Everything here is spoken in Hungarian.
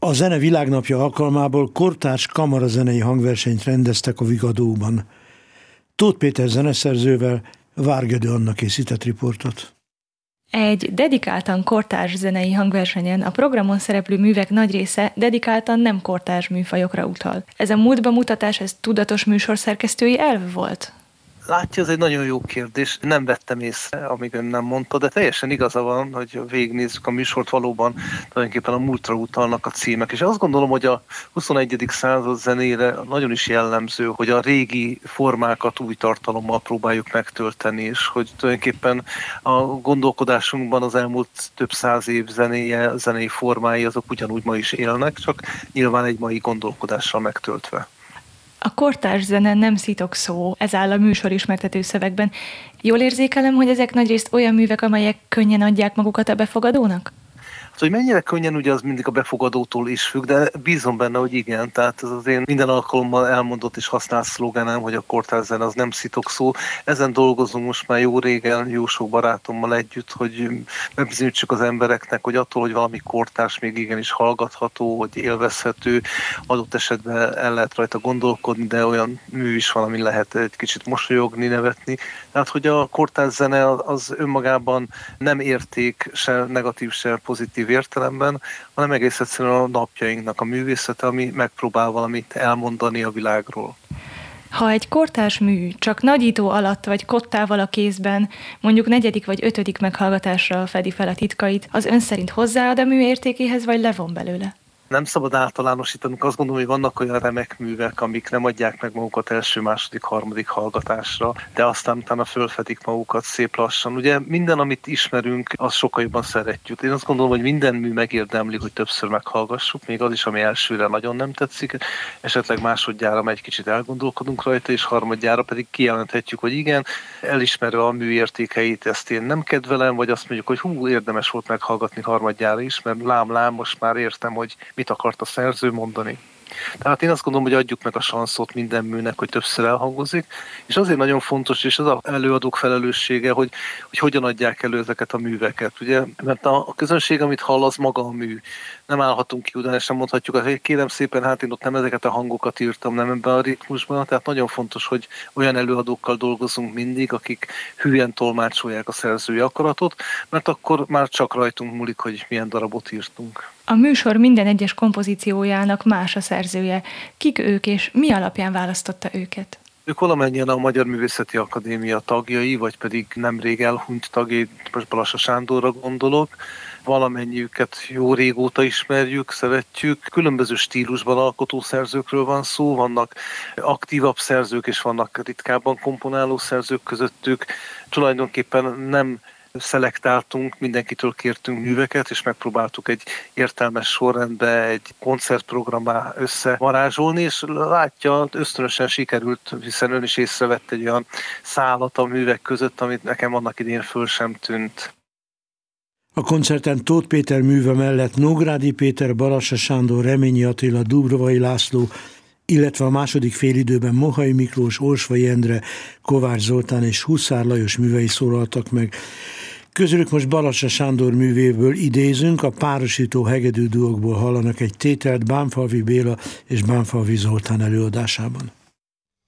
A Zene Világnapja alkalmából kortárs kamarazenei hangversenyt rendeztek a Vigadóban. Tóth Péter zeneszerzővel Várgedő Anna készített riportot. Egy dedikáltan kortárs zenei hangversenyen a programon szereplő művek nagy része dedikáltan nem kortárs műfajokra utal. Ez a múltba mutatás, ez tudatos műsorszerkesztői elv volt? Látja, ez egy nagyon jó kérdés. Nem vettem észre, amíg ön nem mondta, de teljesen igaza van, hogy végignézzük a műsort, valóban tulajdonképpen a múltra utalnak a címek. És azt gondolom, hogy a 21. század zenére nagyon is jellemző, hogy a régi formákat új tartalommal próbáljuk megtölteni, és hogy tulajdonképpen a gondolkodásunkban az elmúlt több száz év zenéje, zenei formái azok ugyanúgy ma is élnek, csak nyilván egy mai gondolkodással megtöltve. A kortárs zene nem szitok szó, ez áll a műsor ismertető szövegben. Jól érzékelem, hogy ezek nagyrészt olyan művek, amelyek könnyen adják magukat a befogadónak? Hogy mennyire könnyen, ugye az mindig a befogadótól is függ, de bízom benne, hogy igen. Tehát ez az én minden alkalommal elmondott és használt szlógánem, hogy a kortárs zene az nem szitok szó. Ezen dolgozunk most már jó régen, jó sok barátommal együtt, hogy bebizonyítsuk az embereknek, hogy attól, hogy valami kortárs még igenis hallgatható, hogy élvezhető, adott esetben el lehet rajta gondolkodni, de olyan mű is van, ami lehet egy kicsit mosolyogni, nevetni. Tehát, hogy a kortárs zene az önmagában nem érték, se negatív, se pozitív értelemben, hanem egész egyszerűen a napjainknak a művészete, ami megpróbál valamit elmondani a világról. Ha egy kortárs mű csak nagyító alatt vagy kottával a kézben, mondjuk 4. vagy 5. meghallgatásra fedi fel a titkait, az ön szerint hozzáad a mű értékéhez, vagy levon belőle? Nem szabad általánosítanunk, azt gondolom, hogy vannak olyan remek művek, amik nem adják meg magukat első, második, harmadik hallgatásra, de aztán utána fölfedik magukat szép lassan. Ugye minden, amit ismerünk, azt sokkal jobban szeretjük. Én azt gondolom, hogy minden mű megérdemli, hogy többször meghallgassuk, még az is, ami elsőre nagyon nem tetszik, esetleg másodjára egy kicsit elgondolkodunk rajta, és harmadjára pedig kijelenthetjük, hogy igen, elismerve a mű értékeit, ezt én nem kedvelem, vagy azt mondjuk, hogy érdemes volt meghallgatni harmadjára is, mert lám, most már értem, hogy mit akart a szerző mondani. Tehát én azt gondolom, hogy adjuk meg a sanszot minden műnek, hogy többször elhangozik, és azért nagyon fontos, és az az előadók felelőssége, hogy hogyan adják elő ezeket a műveket, ugye? Mert a közönség, amit hall, az maga a mű. Nem állhatunk ki utána, és nem mondhatjuk, hogy kérem szépen, hát én ott nem ezeket a hangokat írtam, nem ebben a ritmusban, tehát nagyon fontos, hogy olyan előadókkal dolgozunk mindig, akik hülyen tolmácsolják a szerzői akaratot, mert akkor már csak rajtunk múlik, hogy milyen darabot írtunk. A műsor minden egyes kompozíciójának más a szerzője. Kik ők, és mi alapján választotta őket? Ők valamennyien a Magyar Művészeti Akadémia tagjai, vagy pedig nemrég elhunyt tagjai, most Balassa Sándorra gondolok. Valamennyiüket jó régóta ismerjük, szeretjük. Különböző stílusban alkotó szerzőkről van szó, vannak aktívabb szerzők, és vannak ritkábban komponáló szerzők közöttük. Tulajdonképpen nem szelektáltunk, mindenkitől kértünk műveket, és megpróbáltuk egy értelmes sorrendbe, egy koncertprogrammá összevarázsolni, és látja, ösztönösen sikerült, hiszen ön is észrevett egy olyan szálat a művek között, amit nekem annak idén föl sem tűnt. A koncerten Tóth Péter műve mellett Nógrádi Péter, Balassa Sándor, Reményi Attila, Dubrovai László, illetve a második félidőben Mohai Miklós, Olsvai Endre, Kovács Zoltán és Huszár Lajos művei szólaltak meg. Közülük most Balassa Sándor művéből idézünk, a párosító hegedű duókból hallanak egy tételt Bánfalvi Béla és Bánfalvi Zoltán előadásában.